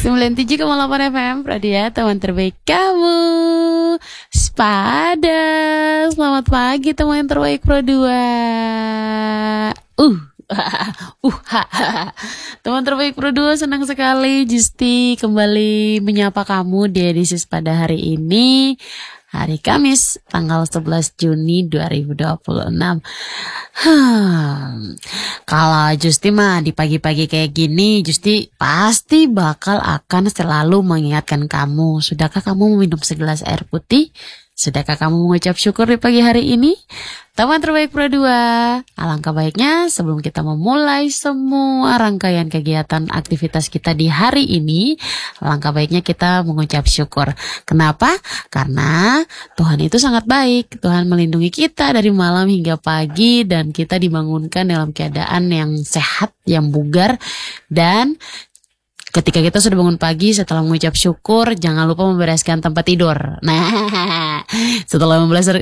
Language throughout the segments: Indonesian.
97,8 FM Pradia, teman terbaik kamu. Sepada. Selamat pagi teman terbaik Pro 2. Teman terbaik Pro 2, senang sekali Justi kembali menyapa kamu di edisi pada hari ini, hari Kamis tanggal 11 Juni 2026. Kalau Justi mah di pagi-pagi kayak gini, Justi pasti bakal akan selalu mengingatkan kamu. Sudahkah kamu meminum segelas air putih? Sudahkah kamu mengucap syukur di pagi hari ini? Teman terbaik Pro 2, alangkah baiknya sebelum kita memulai semua rangkaian kegiatan aktivitas kita di hari ini, alangkah baiknya kita mengucap syukur. Kenapa? Karena Tuhan itu sangat baik. Tuhan melindungi kita dari malam hingga pagi dan kita dibangunkan dalam keadaan yang sehat, yang bugar. Dan ketika kita sudah bangun pagi, setelah mengucap syukur, jangan lupa membereskan tempat tidur. Nah, setelah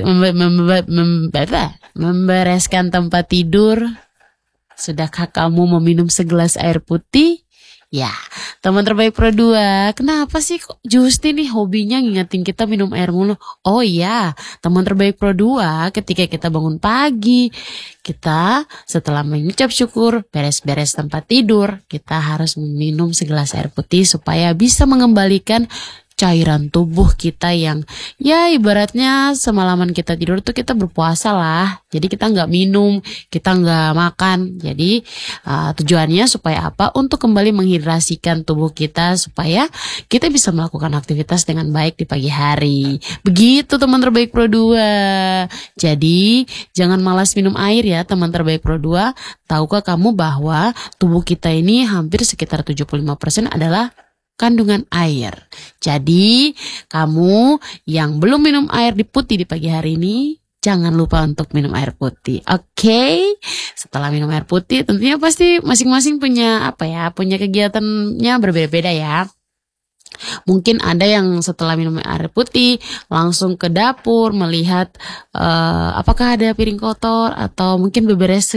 membereskan tempat tidur, sudahkah kamu meminum segelas air putih? Ya, teman terbaik Pro 2, kenapa sih kok Justi nih hobinya ngingetin kita minum air mulu? Oh iya, teman terbaik Pro 2, ketika kita bangun pagi, kita setelah mengucap syukur, beres-beres tempat tidur, kita harus meminum segelas air putih supaya bisa mengembalikan cairan tubuh kita yang ya ibaratnya semalaman kita tidur tuh kita berpuasa lah. Jadi kita nggak minum, kita nggak makan. Jadi tujuannya supaya apa? Untuk kembali menghidrasikan tubuh kita supaya kita bisa melakukan aktivitas dengan baik di pagi hari. Begitu teman terbaik Pro 2. Jadi jangan malas minum air ya teman terbaik Pro 2. Tahukah kamu bahwa tubuh kita ini hampir sekitar 75% adalah kandungan air. Jadi kamu yang belum minum air putih di pagi hari ini, jangan lupa untuk minum air putih. Oke? Setelah minum air putih, tentunya pasti masing-masing punya punya kegiatannya berbeda-beda ya. Mungkin ada yang setelah minum air putih langsung ke dapur melihat apakah ada piring kotor, atau mungkin beberes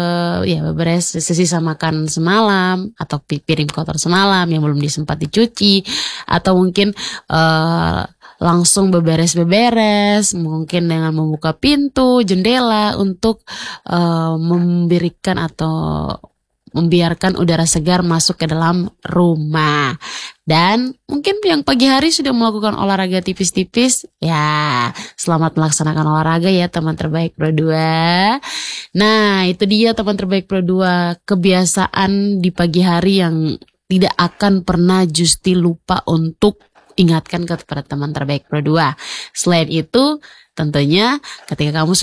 sisa makan semalam, atau piring kotor semalam yang belum disempat dicuci, atau mungkin langsung beberes-beberes, mungkin dengan membuka pintu, jendela untuk memberikan atau membiarkan udara segar masuk ke dalam rumah. Dan mungkin yang pagi hari sudah melakukan olahraga tipis-tipis, ya selamat melaksanakan olahraga ya teman terbaik Pro 2. Nah itu dia teman terbaik Pro 2, kebiasaan di pagi hari yang tidak akan pernah Justi lupa untuk ingatkan kepada teman terbaik Pro 2. Selain itu tentunya ketika kamu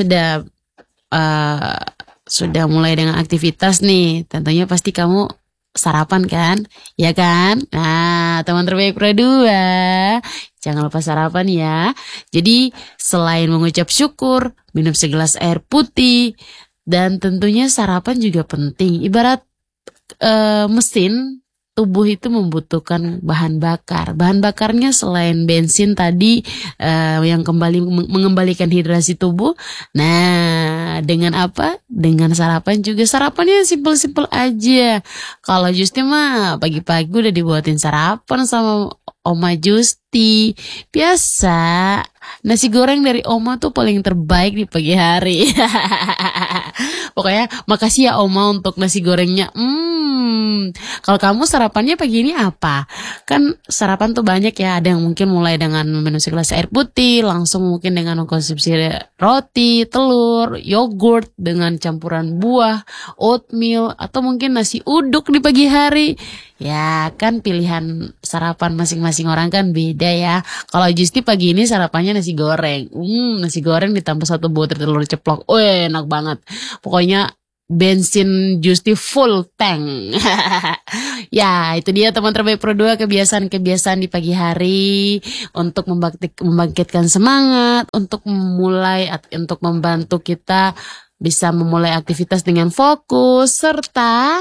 sudah mulai dengan aktivitas nih, tentunya pasti kamu sarapan kan? Ya kan? Nah, teman terbaik Pro 2, jangan lupa sarapan ya. Jadi, selain mengucap syukur, minum segelas air putih, dan tentunya sarapan juga penting. Ibarat mesin, tubuh itu membutuhkan bahan bakar. Bahan bakarnya selain bensin tadi yang kembali mengembalikan hidrasi tubuh. Nah, dengan apa? Dengan sarapan juga. Sarapannya simpel-simpel aja. Kalau Justi mah pagi-pagi udah dibuatin sarapan sama Oma Justi. Biasa. Nasi goreng dari Oma tuh paling terbaik di pagi hari. Pokoknya makasih ya Oma untuk nasi gorengnya. Kalau kamu sarapannya pagi ini apa? Kan sarapan tuh banyak ya. Ada yang mungkin mulai dengan minum segelas air putih, langsung mungkin dengan mengkonsumsi roti, telur, yogurt dengan campuran buah, oatmeal, atau mungkin nasi uduk di pagi hari. Ya kan pilihan sarapan masing-masing orang kan beda ya. Kalau Justi pagi ini sarapannya nasi goreng. Nasi goreng ditambah satu butir telur ceplok. Enak banget. Pokoknya bensin Justi full tank. Ya itu dia teman terbaik Pro 2, kebiasaan-kebiasaan di pagi hari untuk membangkitkan semangat, untuk membantu kita bisa memulai aktivitas dengan fokus, serta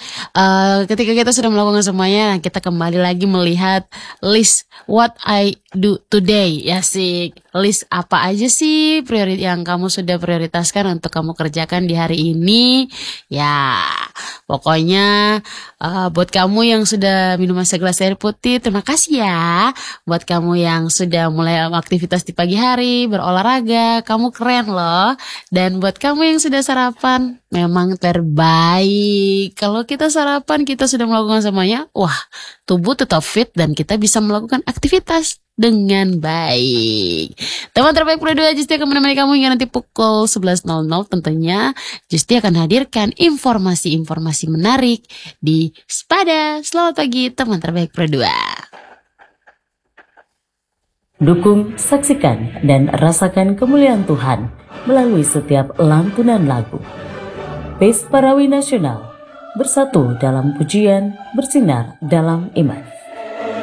ketika kita sudah melakukan semuanya, kita kembali lagi melihat list what I do today? Ya sih, list apa aja sih yang kamu sudah prioritaskan untuk kamu kerjakan di hari ini? Ya, pokoknya buat kamu yang sudah minum segelas air putih, terima kasih ya. Buat kamu yang sudah mulai aktivitas di pagi hari, berolahraga, kamu keren loh. Dan buat kamu yang sudah sarapan, memang terbaik. Kalau kita sarapan, kita sudah melakukan semuanya, wah, tubuh tetap fit dan kita bisa melakukan aktivitas dengan baik. Teman terbaik Pro 2, Justi akan menemani kamu hingga nanti pukul 11.00. Tentunya Justi akan hadirkan informasi-informasi menarik di Spada. Selamat pagi teman terbaik Pro 2. Dukung, saksikan, dan rasakan kemuliaan Tuhan melalui setiap lantunan lagu. Pace Parawi Nasional, bersatu dalam pujian, bersinar dalam iman.